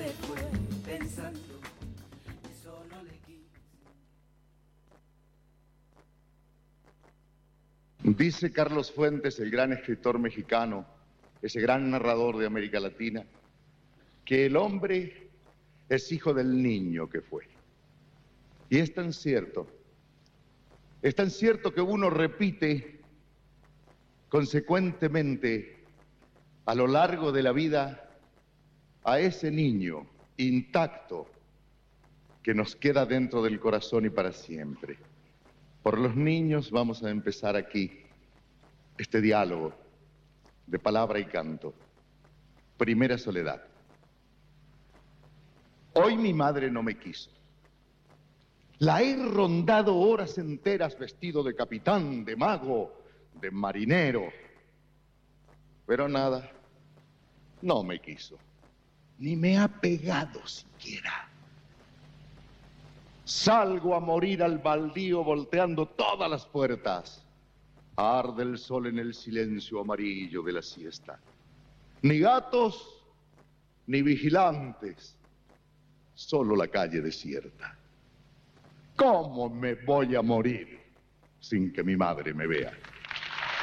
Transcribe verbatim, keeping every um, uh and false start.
fue pensando que solo le quise. Dice Carlos Fuentes, el gran escritor mexicano, ese gran narrador de América Latina, que el hombre es hijo del niño que fue. Y es tan cierto, es tan cierto que uno repite consecuentemente a lo largo de la vida a ese niño intacto que nos queda dentro del corazón y para siempre. Por los niños vamos a empezar aquí este diálogo de palabra y canto. Primera soledad. Hoy mi madre no me quiso. La he rondado horas enteras vestido de capitán, de mago, de marinero. Pero nada, no me quiso. Ni me ha pegado siquiera. Salgo a morir al baldío volteando todas las puertas. Arde el sol en el silencio amarillo de la siesta. Ni gatos, ni vigilantes, solo la calle desierta. ¿Cómo me voy a morir sin que mi madre me vea?